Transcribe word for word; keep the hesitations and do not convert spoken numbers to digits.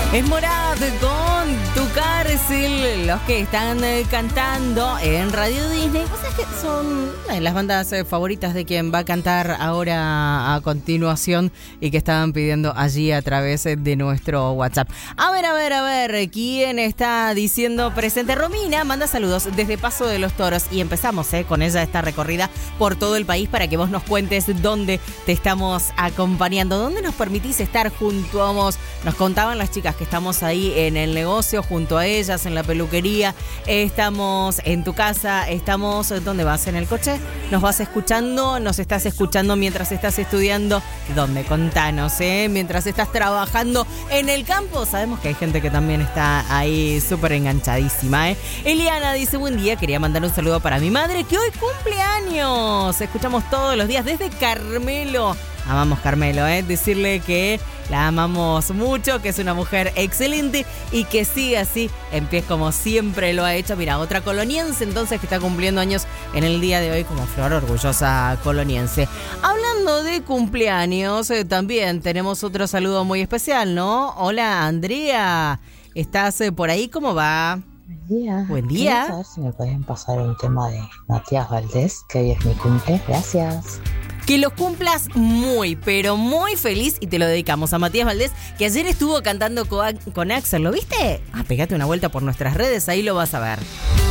Es Morat con Tu Cárcel, los que están eh, cantando en Radio Disney. ¿Vos sabés que son una de las bandas eh, favoritas de quien va a cantar ahora a continuación y que estaban pidiendo allí a través eh, de nuestro WhatsApp? A ver, a ver, a ver, ¿quién está diciendo presente? Romina manda saludos desde Paso de los Toros y empezamos eh, con ella esta recorrida por todo el país para que vos nos cuentes dónde te estamos acompañando, dónde nos permitís estar junto a vos. Nos contaban las chicas que estamos ahí en el negocio, junto a ellas, en la peluquería, estamos en tu casa, estamos, ¿dónde vas? ¿En el coche? ¿Nos vas escuchando? ¿Nos estás escuchando mientras estás estudiando? ¿Dónde? Contanos, ¿eh? Mientras estás trabajando en el campo, sabemos que hay gente que también está ahí súper enganchadísima, ¿eh? Eliana dice, buen día, quería mandar un saludo para mi madre, que hoy cumple años. Escuchamos todos los días desde Carmelo. Amamos Carmelo, ¿eh? Decirle que la amamos mucho, que es una mujer excelente y que sigue así en pie como siempre lo ha hecho. Mira, otra coloniense entonces que está cumpliendo años en el día de hoy como Flor, orgullosa coloniense. Hablando de cumpleaños, eh, también tenemos otro saludo muy especial, ¿no? Hola, Andrea. ¿Estás eh, por ahí? ¿Cómo va? Buen día. Buen día. A ver si me pueden pasar un tema de Matías Valdés, que hoy es mi cumple. Gracias. Que los cumplas muy, pero muy feliz y te lo dedicamos a Matías Valdés, que ayer estuvo cantando con, con Axel. ¿Lo viste? Ah, pegate una vuelta por nuestras redes, ahí lo vas a ver.